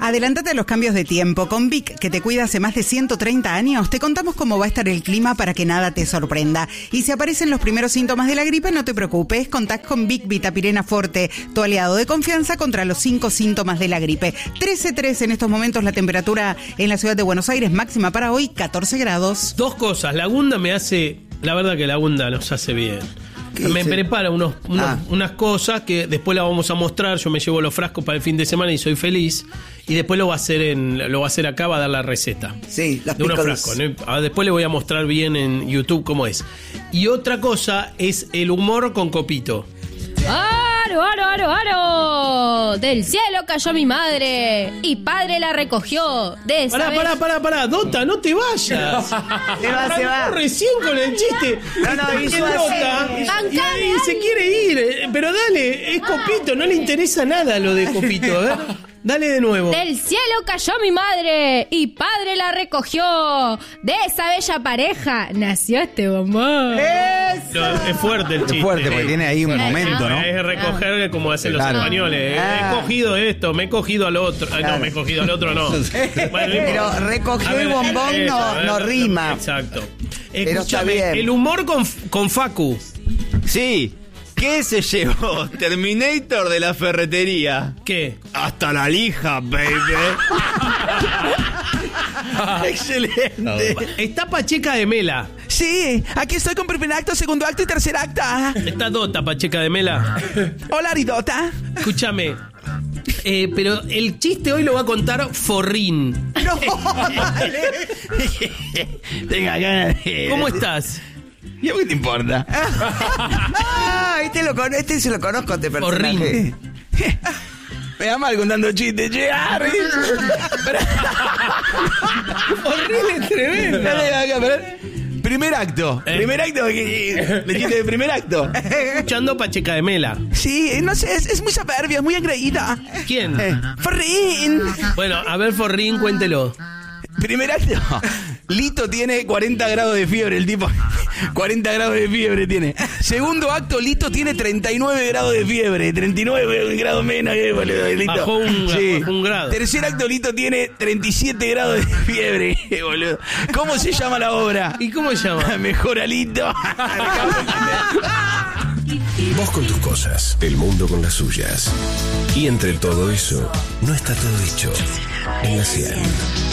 Adelántate a los cambios de tiempo. Con Vic, que te cuida hace más de 130 años, te contamos cómo va a estar el clima para que nada te sorprenda. Y si aparecen los primeros síntomas de la gripe, no te preocupes. Contás con Vic Vitapirena Forte, tu aliado de confianza contra los 5 síntomas de la gripe. 13.3 en estos momentos la temperatura en la ciudad de Buenos Aires, máxima para hoy, 14 grados. Dos cosas. La Gunda me hace... La verdad que la Gunda nos hace bien. Me prepara unas cosas que después las vamos a mostrar. Yo me llevo los frascos para el fin de semana y soy feliz. Y después lo va a hacer acá, va a dar la receta. Sí, los de unos pícolos. frascos, ¿no? Después le voy a mostrar bien en YouTube cómo es. Y otra cosa es el humor con Copito. ¡Aro, aro, aro, aro! Del cielo cayó mi madre y padre la recogió. De esa vez... Pará, Dota, no te vayas. Se va. Recién con el chiste. No, hizo Dota, así. y ahí se quiere ir. Pero dale, es Copito, no le interesa nada lo de Copito. A ver, dale de nuevo. Del cielo cayó mi madre y padre la recogió. De esa bella pareja nació este bombón. No, es fuerte el chiste. Es fuerte porque tiene ahí un momento, ¿no? Es recoger como hacen los Claro. españoles. He cogido esto, me he cogido al otro. No, me he cogido al otro, no. Bueno, Pero recogió a ver, el bombón eso, no rima. Exacto. Pero está Escúchame, bien. el humor con Facu. Sí. ¿Qué se llevó Terminator de la ferretería? ¿Qué? Hasta la lija, baby. Excelente. Está Pacheca de Mela. Sí, aquí estoy con primer acto, segundo acto y tercer acto. Está Dota Pacheca de Mela. Hola, Aridota. Escúchame. Pero el chiste hoy lo va a contar Forrín. No, vale. Tenga ganas de... ¿Cómo estás? ¿Y a qué te importa? Este se lo conozco, este personaje. Me da mal contando chistes, che. Forrín es tremendo. Primer acto. Primer acto. ¿Le chiste de primer acto? Escuchando Pacheca de Mela. Sí, no sé, es muy soberbia, muy engreída. ¿Quién? Forrín. Bueno, a ver, Forrín, cuéntelo. Primer acto. Lito tiene 40 grados de fiebre, el tipo. 40 grados de fiebre tiene. Segundo acto, Lito tiene 39 grados de fiebre. 39 grados menos, boludo. Lito. Bajó un grado. Tercer acto, Lito tiene 37 grados de fiebre, boludo. ¿Cómo se llama la obra? ¿Y cómo se llama? Mejora Lito. Vos con tus cosas, el mundo con las suyas. Y entre todo eso, no está todo dicho en la 100.